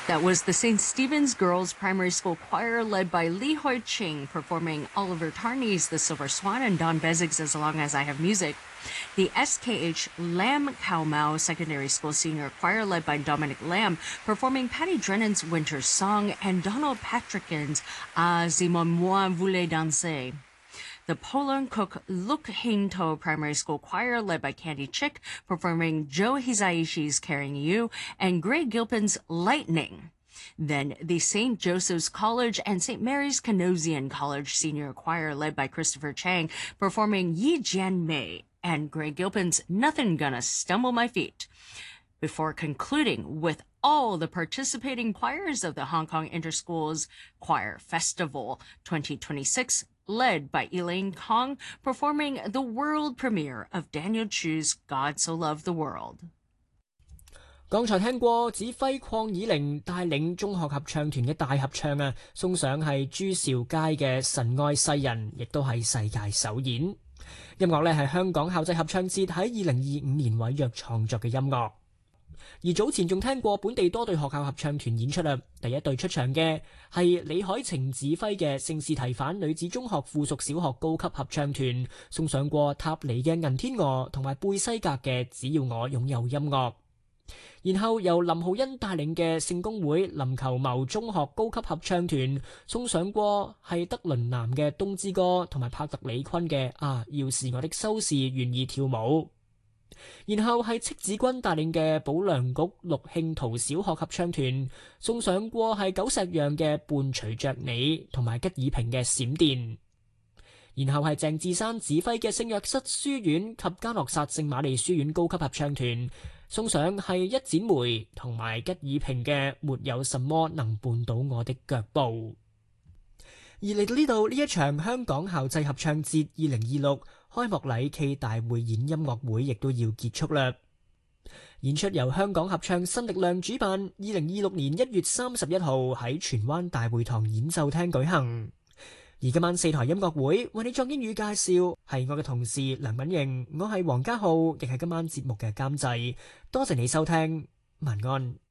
That was the St. Stephen's Girls Primary School Choir led by Li Hoi Ching performing Oliver Tarney's The Silver Swan and Don Bezzig's As Long As I Have Music. The SKH Lam Khao Mau Secondary School Senior Choir led by Dominic Lam performing Patty Drennan's Winter's Song and Donald Patricken's Ah Si Moi Voulais Danser. The Polon Cook Luk Hinto Primary School Choir led by Candy Chick performing Joe Hisaishi's Carrying You and Greg Gilpin's Lightning. Then the St. Joseph's College and St. Mary's Canosian College Senior Choir led by Christopher Chang performing Yi Jian Mei and Greg Gilpin's Nothing Gonna Stumble My Feet. Before concluding with all the participating choirs of the Hong Kong Interschools Choir Festival 2026, led by Elaine Kong, performing the world premiere of Daniel Chu's God So Loved the World. 剛才聽過指揮鄺以玲帶領中學合唱團嘅大合唱送上係朱兆佳嘅《神愛世人》，亦都係世界首演。音樂係香港校際合唱節喺2025年委約創作嘅音樂。而早前仲聽過本地多隊學校合唱團演出第一隊出場嘅係李海晴指揮嘅聖士提反女子中學附屬小學高級合唱團，送上過塔尼嘅銀天鵝同埋貝西格嘅只要我擁有音樂。然後由林浩恩帶領嘅聖公會林球謀中學高級合唱團送上過係德倫南嘅冬之歌同埋帕特里坤嘅要是我的收視願意跳舞。然後係戚子君帶領嘅保良局陸慶圖小學合唱團送上過係九石洋嘅伴隨着你同埋吉爾平嘅閃電。然後係鄭智山指揮嘅聖約瑟書院及加諾薩聖瑪利書院高級合唱團送上係一剪梅同埋吉爾平嘅沒有什麼能絆倒我的腳步。而嚟到呢度呢一場香港校際合唱節2026開幕禮暨大匯演音樂會亦都要結束啦。演出由香港合唱新力量主辦，2026年1月31號喺荃灣大會堂演奏廳舉行。而今晚4台音樂會為你作英語介紹，係我嘅同事梁敏瑩，我係黃家浩，亦係今晚節目嘅監製。多謝你收聽，晚安。